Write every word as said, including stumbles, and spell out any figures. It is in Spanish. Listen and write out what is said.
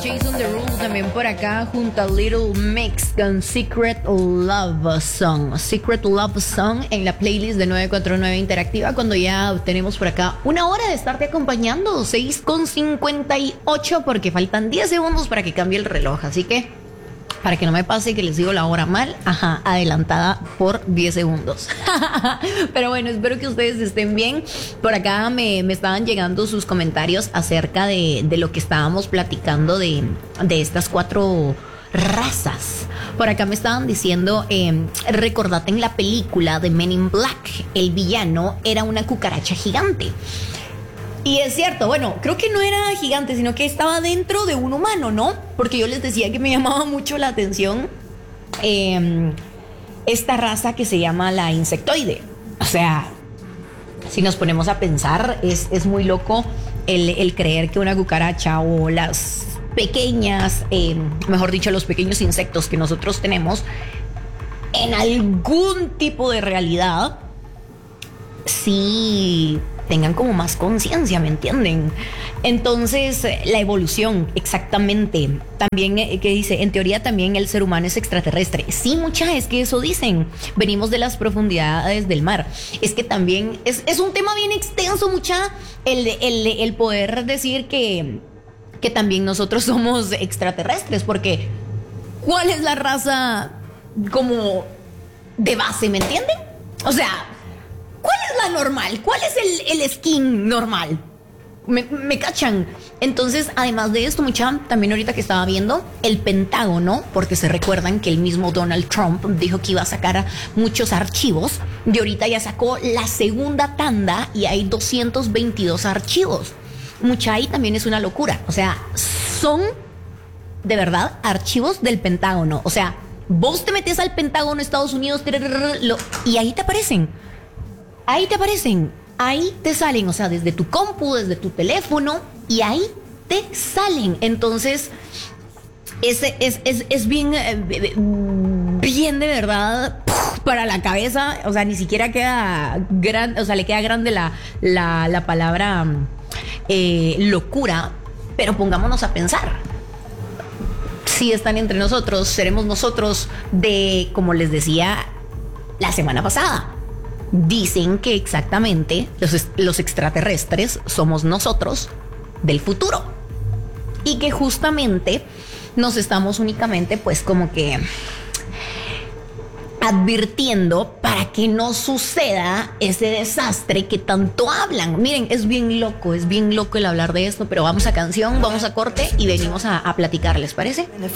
Jason Derulo también por acá junto a Little Mix con Secret Love Song. Secret Love Song en la playlist de nueve cuatro nueve Interactiva, cuando ya tenemos por acá una hora de estarte acompañando, seis con cincuenta y ocho, porque faltan diez segundos para que cambie el reloj. Así que, para que no me pase que les digo la hora mal, ajá, adelantada por diez segundos. Pero bueno, espero que ustedes estén bien. Por acá me, me estaban llegando sus comentarios acerca de, de lo que estábamos platicando de, de estas cuatro razas. Por acá me estaban diciendo, eh, recordate en la película de Men in Black, el villano era una cucaracha gigante. Y es cierto, bueno, creo que no era gigante, sino que estaba dentro de un humano, ¿no? Porque yo les decía que me llamaba mucho la atención eh, esta raza que se llama la insectoide. O sea, si nos ponemos a pensar, es, es muy loco el, el creer que una cucaracha o las pequeñas, eh, mejor dicho, los pequeños insectos que nosotros tenemos, en algún tipo de realidad, sí tengan como más conciencia, ¿me entienden? Entonces, la evolución, exactamente. También, eh, ¿qué dice? En teoría también el ser humano es extraterrestre. Sí, mucha, es que eso dicen. Venimos de las profundidades del mar. Es que también es, es un tema bien extenso, mucha, el, el, el poder decir que, que también nosotros somos extraterrestres, porque ¿cuál es la raza como de base, ¿me entienden? O sea, ¿cuál es la normal? ¿Cuál es el, el skin normal? ¿Me, me cachan? Entonces, además de esto, mucha, también ahorita que estaba viendo el Pentágono, porque se recuerdan que el mismo Donald Trump dijo que iba a sacar muchos archivos, y ahorita ya sacó la segunda tanda y hay doscientos veintidós archivos. Mucha, ahí también es una locura. O sea, son de verdad archivos del Pentágono. O sea, vos te metes al Pentágono, Estados Unidos, y ahí te aparecen. Ahí te aparecen, ahí te salen, o sea, desde tu compu, desde tu teléfono, y ahí te salen. Entonces, es, es, es, es bien, bien de verdad para la cabeza. O sea, ni siquiera queda grande, o sea, le queda grande la, la, la palabra eh, locura, pero pongámonos a pensar. Si están entre nosotros, seremos nosotros de, como les decía la semana pasada. Dicen que exactamente los, los extraterrestres somos nosotros del futuro. Y que justamente nos estamos únicamente pues como que advirtiendo para que no suceda ese desastre que tanto hablan. Miren, es bien loco, es bien loco el hablar de esto, pero vamos a canción, vamos a corte y venimos a, a platicar, ¿les parece?